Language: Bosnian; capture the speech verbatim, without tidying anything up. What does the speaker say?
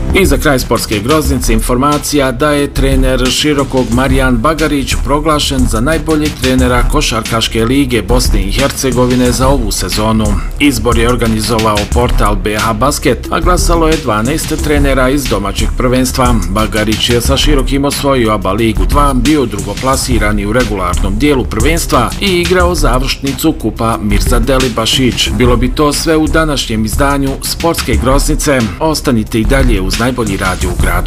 I za kraj sportske groznice informacija da je trener Širokog Marijan Bagarić proglašen za najboljeg trenera Košarkaške lige Bosne i Hercegovine za ovu sezonu. Izbor je organizovao portal B H Basket, a glasalo je dvanaest trenera iz domaćeg prvenstva. Bagarić je sa Širokim osvojio A B A ligu dva, bio drugoplasirani u regularnom dijelu prvenstva i igrao završnicu kupa Mirza Delibašić. Bilo bi to sve u današnjem izdanju sportske groznice. Ostanite i dalje uz najbolji radio u gradu.